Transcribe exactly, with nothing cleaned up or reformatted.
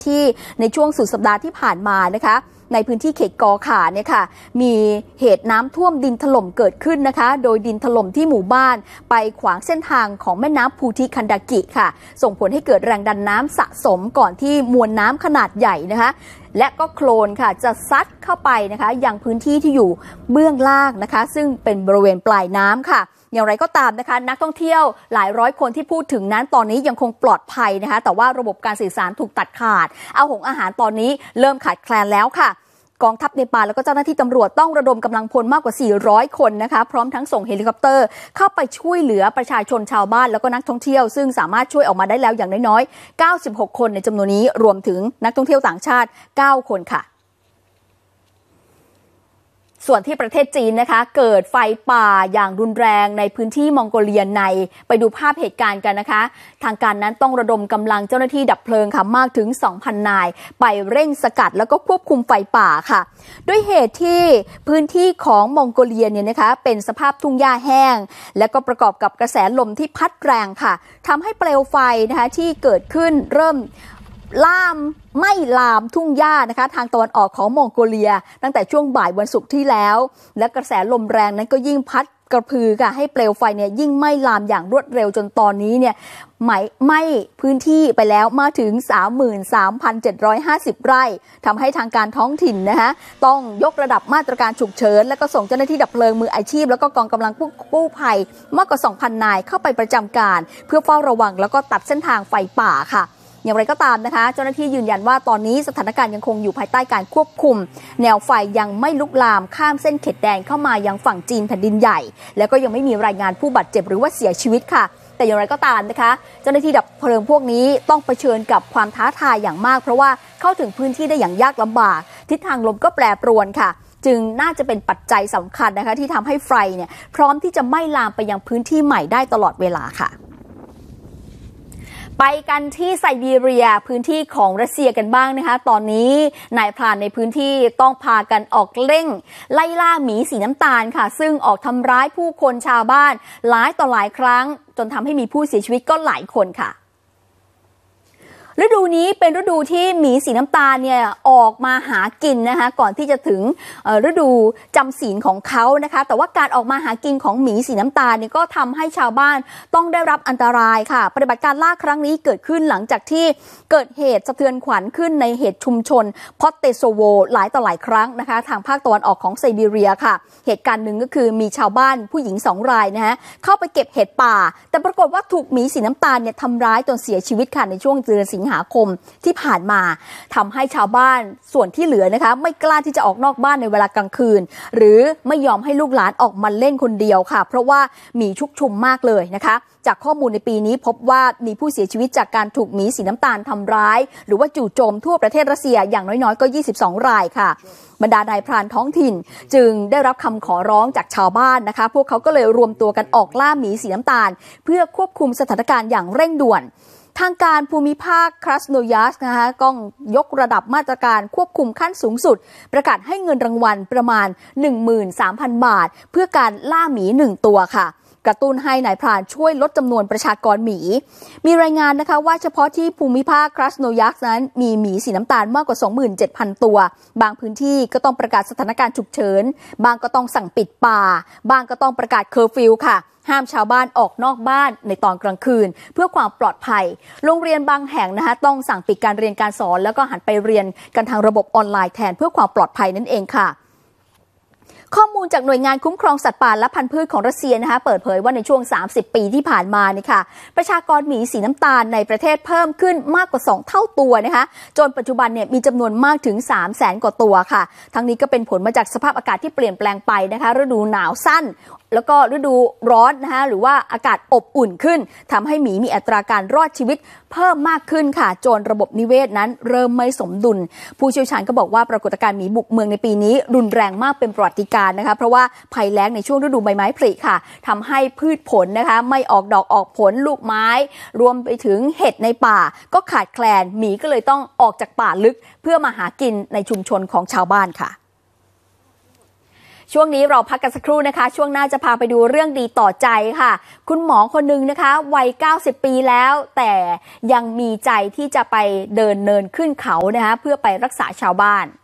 ที่ในช่วงสุดสัปดาห์ที่ผ่านมานะคะในพื้นที่เขตกอขาเนี่ยค่ะมีเหตุน้ำท่วมดินถล่มเกิดขึ้นนะคะโดยดินถล่มที่หมู่บ้านไปขวางเส้นทางของแม่น้ำพูทิคันดากิค่ะส่งผลให้เกิดแรงดันน้ำสะสมก่อนที่มวลน้ำขนาดใหญ่นะคะและก็โคลนค่ะจะซัดเข้าไปนะคะยังพื้นที่ที่อยู่เบื้องล่างนะคะซึ่งเป็นบริเวณปลายน้ำค่ะอย่างไรก็ตามนะคะนักท่องเที่ยวหลายร้อยคนที่พูดถึงนั้นตอนนี้ยังคงปลอดภัยนะคะแต่ว่าระบบการสื่อสารถูกตัดขาดเอาหงอาหารตอนนี้เริ่มขาดแคลนแล้วค่ะกองทัพเนปาลแล้วก็เจ้าหน้าที่ตำรวจต้องระดมกำลังพลมากกว่าสี่ร้อยคนนะคะพร้อมทั้งส่งเฮลิคอปเตอร์เข้าไปช่วยเหลือประชาชนชาวบ้านแล้วก็นักท่องเที่ยวซึ่งสามารถช่วยออกมาได้แล้วอย่างน้อยๆเก้าสิบหกคนในจำนวนนี้รวมถึงนักท่องเที่ยวต่างชาติเก้าคนค่ะส่วนที่ประเทศจีนนะคะเกิดไฟป่าอย่างรุนแรงในพื้นที่มองโกเลียในไปดูภาพเหตุการณ์กันนะคะทางการนั้นต้องระดมกำลังเจ้าหน้าที่ดับเพลิงค่ะมากถึง สองพัน นายไปเร่งสกัดแล้วก็ควบคุมไฟป่าค่ะด้วยเหตุที่พื้นที่ของมองโกเลียเนี่ยนะคะเป็นสภาพทุ่งหญ้าแห้งและก็ประกอบกับกระแสลมที่พัดแรงค่ะทำให้เปลวไฟนะคะที่เกิดขึ้นเริ่มลามไม่ลามทุ่งหญ้านะคะทางตะวันออกของมองโกเลียตั้งแต่ช่วงบ่ายวันศุกร์ที่แล้วและกระแสลมแรงนั้นก็ยิ่งพัดกระพือค่ะให้เปลวไฟเนี่ยยิ่งไหม้ลามอย่างรวดเร็วจนตอนนี้เนี่ยไหม้ไหม้พื้นที่ไปแล้วมาถึง สามหมื่นสามพันเจ็ดร้อยห้าสิบ ไร่ทำให้ทางการท้องถิ่นนะคะต้องยกระดับมาตรการฉุกเฉินและก็ส่งเจ้าหน้าที่ดับเพลิงมืออาชีพแล้วก็กองกำลังกู้ภัยมากกว่า สองพัน นายเข้าไปประจำการเพื่อเฝ้าระวังแล้วก็ตัดเส้นทางไฟป่าค่ะอย่างไรก็ตามนะคะเจ้าหน้าที่ยืนยันว่าตอนนี้สถานการณ์ยังคงอยู่ภายใต้การควบคุมแนวไฟยังไม่ลุกลามข้ามเส้นเขตแดนเข้ามายังฝั่งจีนแผ่นดินใหญ่แล้วก็ยังไม่มีรายงานผู้บาดเจ็บหรือว่าเสียชีวิตค่ะแต่อย่างไรก็ตามนะคะเจ้าหน้าที่ดับเพลิงพวกนี้ต้องเผชิญกับความท้าทายอย่างมากเพราะว่าเข้าถึงพื้นที่ได้อย่างยากลำบากทิศทางลมก็แปรปรวนค่ะจึงน่าจะเป็นปัจจัยสำคัญนะคะที่ทำให้ไฟเนี่ยพร้อมที่จะไม่ลามไปยังพื้นที่ใหม่ได้ตลอดเวลาค่ะไปกันที่ไซบีเรียพื้นที่ของรัสเซียกันบ้างนะคะตอนนี้นายพรานในพื้นที่ต้องพากันออกเร่งไล่ล่าหมีสีน้ำตาลค่ะซึ่งออกทำร้ายผู้คนชาวบ้านหลายต่อหลายครั้งจนทำให้มีผู้เสียชีวิตก็หลายคนค่ะฤดูนี้เป็นฤดูที่หมีสีน้ำตาลเนี่ยออกมาหากินนะคะก่อนที่จะถึงฤดูจำศีลของเขานะคะแต่ว่าการออกมาหากินของหมีสีน้ำตาลเนี่ยก็ทำให้ชาวบ้านต้องได้รับอันตรายค่ะปฏิบัติการล่าครั้งนี้เกิดขึ้นหลังจากที่เกิดเหตุสะเทือนขวัญขึ้นในเหตุชุมชนพอตเตโซโวหลายต่อหลายครั้งนะคะทางภาคตะวันออกของไซบีเรียค่ะเหตุการณ์หนึ่งก็คือมีชาวบ้านผู้หญิงสองรายนะฮะเข้าไปเก็บเห็ดป่าแต่ปรากฏว่าถูกหมีสีน้ำตาลเนี่ยทำร้ายจนเสียชีวิตค่ะในช่วงเดือนสิงหาคมที่ผ่านมาทำให้ชาวบ้านส่วนที่เหลือนะคะไม่กล้าที่จะออกนอกบ้านในเวลากลางคืนหรือไม่ยอมให้ลูกหลานออกมาเล่นคนเดียวค่ะเพราะว่าหมีชุกชุมมากเลยนะคะจากข้อมูลในปีนี้พบว่ามีผู้เสียชีวิตจากการถูกหมีสีน้ำตาลทำร้ายหรือว่าจู่โจมทั่วประเทศรัสเซียอย่างน้อยๆก็ยี่สิบสองรายค่ะบรรดานายพรานท้องถิ่นจึงได้รับคำขอร้องจากชาวบ้านนะคะพวกเขาก็เลยรวมตัวกันออกล่าหมีสีน้ำตาลเพื่อควบคุมสถานการณ์อย่างเร่งด่วนทางการภูมิภาคครัสโนยัสนะคะก็ยกระดับมาตรการควบคุมขั้นสูงสุดประกาศให้เงินรางวัลประมาณ หนึ่งหมื่นสามพัน บาทเพื่อการล่าหมีหนึ่งตัวค่ะกระตุ้นให้นายพรานช่วยลดจำนวนประชากรหมีมีรายงานนะคะว่าเฉพาะที่ภูมิภาคครัสโนยัสนั้นมีหมีสีน้ำตาลมากกว่า สองหมื่นเจ็ดพัน ตัวบางพื้นที่ก็ต้องประกาศสถานการณ์ฉุกเฉินบางก็ต้องสั่งปิดป่าบางก็ต้องประกาศเคอร์ฟิวค่ะห้ามชาวบ้านออกนอกบ้านในตอนกลางคืนเพื่อความปลอดภัยโรงเรียนบางแห่งนะคะต้องสั่งปิดการเรียนการสอนแล้วก็หันไปเรียนกันทางระบบออนไลน์แทนเพื่อความปลอดภัยนั่นเองค่ะข้อมูลจากหน่วยงานคุ้มครองสัตว์ป่าและพันธุ์พืชของรัสเซียนะคะเปิดเผยว่าในช่วงสามสิบปีที่ผ่านมาเนี่ยค่ะประชากรหมีสีน้ำตาลในประเทศเพิ่มขึ้นมากกว่าสองเท่าตัวนะคะจนปัจจุบันเนี่ยมีจำนวนมากถึง สามแสน กว่าตัวค่ะทั้งนี้ก็เป็นผลมาจากสภาพอากาศที่เปลี่ยนแปลงไปนะคะฤดูหนาวสั้นแล้วก็ฤดูร้อนนะคะหรือว่าอากาศอบอุ่นขึ้นทำให้หมีมีอัตราการรอดชีวิตเพิ่มมากขึ้นค่ะจนระบบนิเวศนั้นเริ่มไม่สมดุลผู้เชี่ยวชาญก็บอกว่าปรากฏการณ์หมีบุกเมืองในปีนี้รุนแรงมากเป็นประวัติการณ์นะคะเพราะว่าภัยแล้งในช่วงฤดูใบไม้ผลิค่ะทำให้พืชผลนะคะไม่ออกดอกออกผลลูกไม้รวมไปถึงเห็ดในป่าก็ขาดแคลนหมีก็เลยต้องออกจากป่าลึกเพื่อมาหากินในชุมชนของชาวบ้านค่ะช่วงนี้เราพักกันสักครู่นะคะช่วงหน้าจะพาไปดูเรื่องดีต่อใจค่ะคุณหมอคนหนึ่งนะคะวัยเก้าสิบปีแล้วแต่ยังมีใจที่จะไปเดินเนินขึ้นเขานะคะเพื่อไปรักษาชาวบ้าน